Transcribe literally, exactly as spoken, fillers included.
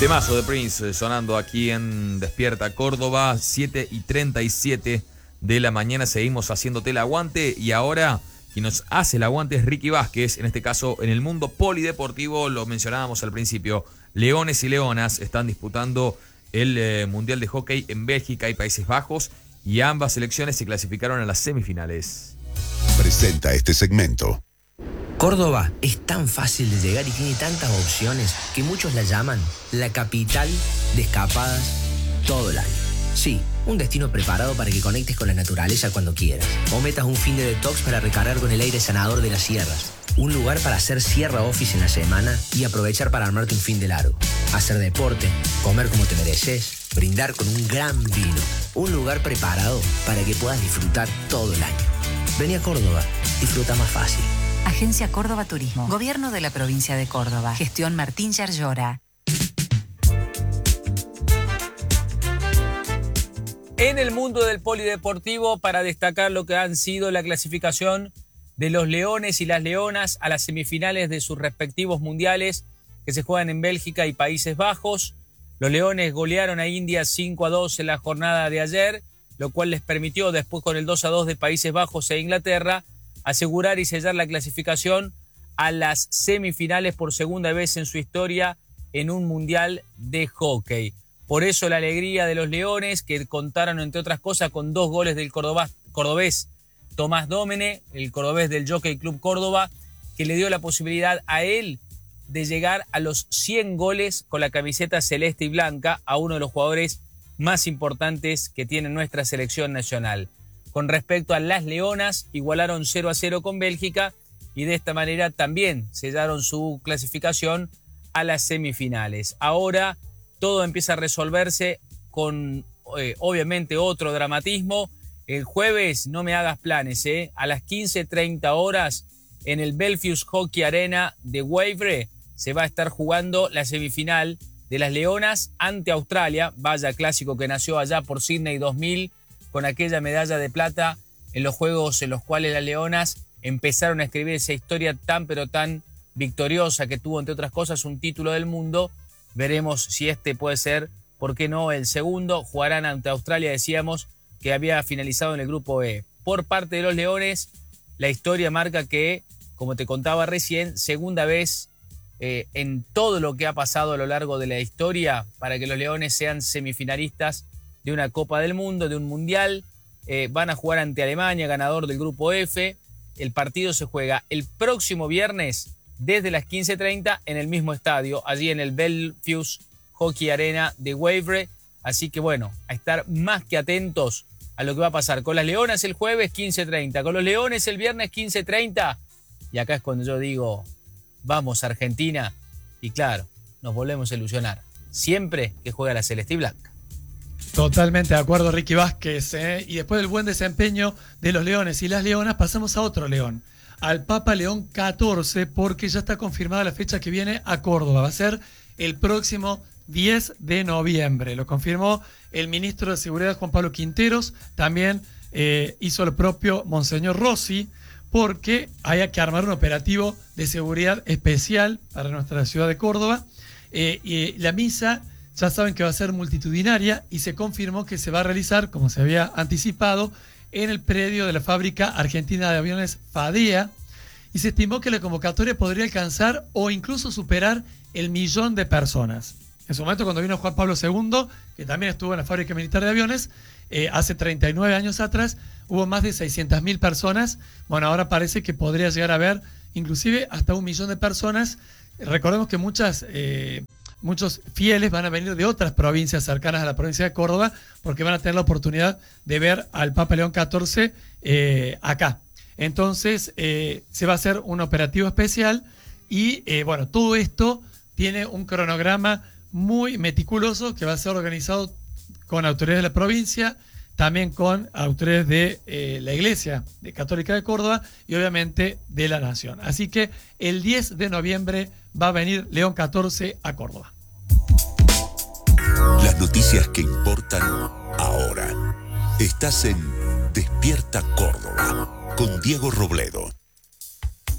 Temazo de Prince sonando aquí en Despierta Córdoba, siete y treinta y siete de la mañana. Seguimos haciéndote el aguante y ahora quien nos hace el aguante es Ricky Vázquez. En este caso, en el mundo polideportivo, lo mencionábamos al principio, Leones y Leonas están disputando el eh, Mundial de Hockey en Bélgica y Países Bajos y ambas selecciones se clasificaron a las semifinales. Presenta este segmento. Córdoba es tan fácil de llegar y tiene tantas opciones que muchos la llaman la capital de escapadas todo el año. Sí, un destino preparado para que conectes con la naturaleza cuando quieras. O metas un fin de detox para recargar con el aire sanador de las sierras. Un lugar para hacer sierra office en la semana y aprovechar para armarte un fin de largo. Hacer deporte, comer como te mereces, brindar con un gran vino. Un lugar preparado para que puedas disfrutar todo el año. Vení a Córdoba, disfruta más fácil. Agencia Córdoba Turismo. Gobierno de la provincia de Córdoba. Gestión Martín Yarlora. En el mundo del polideportivo, para destacar lo que han sido la clasificación de los Leones y las Leonas a las semifinales de sus respectivos mundiales que se juegan en Bélgica y Países Bajos. Los Leones golearon a India cinco a dos en la jornada de ayer, lo cual les permitió después con el dos a dos de Países Bajos e Inglaterra asegurar y sellar la clasificación a las semifinales por segunda vez en su historia en un mundial de hockey. Por eso la alegría de los Leones, que contaron entre otras cosas con dos goles del cordobés, cordobés Tomás Dómene, el cordobés del Jockey Club Córdoba, que le dio la posibilidad a él de llegar a los cien goles con la camiseta celeste y blanca, a uno de los jugadores más importantes que tiene nuestra selección nacional. Con respecto a las Leonas, igualaron cero a cero con Bélgica y de esta manera también sellaron su clasificación a las semifinales. Ahora todo empieza a resolverse con, eh, obviamente, otro dramatismo. El jueves, no me hagas planes, ¿eh? A las quince treinta horas en el Belfius Hockey Arena de Wavre se va a estar jugando la semifinal de las Leonas ante Australia. Vaya clásico que nació allá por Sydney dos mil, con aquella medalla de plata en los juegos en los cuales las Leonas empezaron a escribir esa historia tan pero tan victoriosa que tuvo, entre otras cosas, un título del mundo. Veremos si este puede ser, ¿por qué no?, el segundo. Jugarán ante Australia, decíamos, que había finalizado en el grupo E. Por parte de los Leones, la historia marca que, como te contaba recién, segunda vez eh, en todo lo que ha pasado a lo largo de la historia para que los Leones sean semifinalistas de una Copa del Mundo, de un Mundial. Eh, van a jugar ante Alemania, ganador del grupo F. El partido se juega el próximo viernes desde las quince treinta en el mismo estadio, allí en el Belfius Hockey Arena de Wavre. Así que bueno, a estar más que atentos a lo que va a pasar con las Leonas el jueves quince treinta, con los Leones el viernes quince treinta. Y acá es cuando yo digo, vamos Argentina. Y claro, nos volvemos a ilusionar siempre que juega la celeste y blanca. Totalmente de acuerdo, Ricky Vázquez, ¿eh? Y después del buen desempeño de los Leones y las Leonas, pasamos a otro León, al Papa León catorce, porque ya está confirmada la fecha que viene a Córdoba. Va a ser el próximo diez de noviembre. Lo confirmó el ministro de Seguridad, Juan Pablo Quinteros. También eh, hizo lo propio Monseñor Rossi, porque hay que armar un operativo de seguridad especial para nuestra ciudad de Córdoba. Eh, y la misa, ya saben que va a ser multitudinaria y se confirmó que se va a realizar, como se había anticipado, en el predio de la fábrica argentina de aviones FADEA, y se estimó que la convocatoria podría alcanzar o incluso superar el millón de personas. En su momento, cuando vino Juan Pablo segundo, que también estuvo en la fábrica militar de aviones, eh, hace treinta y nueve años atrás, hubo más de seiscientas mil personas. Bueno, ahora parece que podría llegar a haber inclusive hasta un millón de personas. Recordemos que muchas... Eh, Muchos fieles van a venir de otras provincias cercanas a la provincia de Córdoba porque van a tener la oportunidad de ver al Papa León catorce eh, acá. Entonces eh, se va a hacer un operativo especial y eh, bueno, todo esto tiene un cronograma muy meticuloso que va a ser organizado con autoridades de la provincia, también con autoridades de eh, la Iglesia de Católica de Córdoba y obviamente de la Nación. Así que el diez de noviembre va a venir León catorce a Córdoba. Las noticias que importan ahora. Estás en Despierta Córdoba con Diego Robledo.